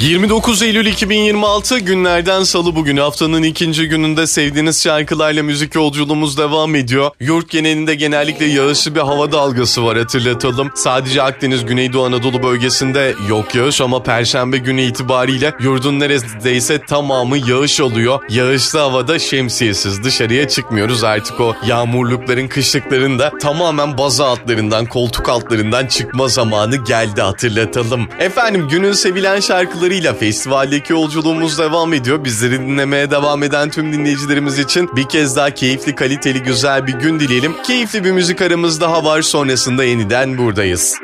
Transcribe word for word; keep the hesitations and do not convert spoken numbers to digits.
yirmi dokuz Eylül iki bin yirmi altı günlerden salı, bugün haftanın ikinci gününde sevdiğiniz şarkılarla müzik yolculuğumuz devam ediyor. Yurt genelinde genellikle yağışlı bir hava dalgası var, hatırlatalım. Sadece Akdeniz, Güneydoğu Anadolu bölgesinde yok yağış ama Perşembe günü itibariyle yurdun neredeyse tamamı yağış oluyor. Yağışlı havada şemsiyesiz dışarıya çıkmıyoruz. Artık o yağmurlukların, kışlıkların da tamamen baza altlarından, koltuk altlarından çıkma zamanı geldi, hatırlatalım. Efendim, günün sevilen şarkılarıyla festivaldeki yolculuğumuz devam ediyor. Bizleri dinlemeye devam eden tüm dinleyicilerimiz için bir kez daha keyifli, kaliteli, güzel bir gün dileyelim. Keyifli bir müzik aramız daha var, sonrasında yeniden buradayız.